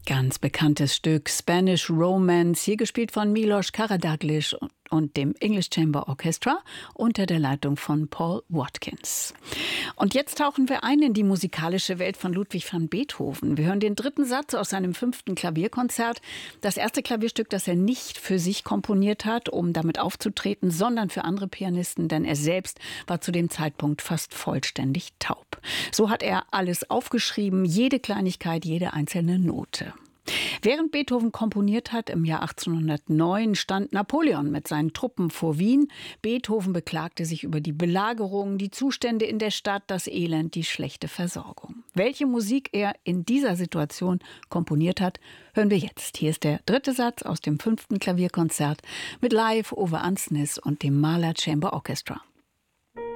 Ganz bekanntes Stück Spanish Romance, hier gespielt von Milos Karadáglis und dem English Chamber Orchestra unter der Leitung von Paul Watkins. Und jetzt tauchen wir ein in die musikalische Welt von Ludwig van Beethoven. Wir hören den dritten Satz aus seinem 5. Klavierkonzert. Das erste Klavierstück, das er nicht für sich komponiert hat, um damit aufzutreten, sondern für andere Pianisten, denn er selbst war zu dem Zeitpunkt fast vollständig taub. So hat er alles aufgeschrieben, jede Kleinigkeit, jede einzelne Note. Während Beethoven komponiert hat, im Jahr 1809, stand Napoleon mit seinen Truppen vor Wien. Beethoven beklagte sich über die Belagerung, die Zustände in der Stadt, das Elend, die schlechte Versorgung. Welche Musik er in dieser Situation komponiert hat, hören wir jetzt. Hier ist der dritte Satz aus dem 5. Klavierkonzert mit Live Ove Andsnes und dem Mahler Chamber Orchestra.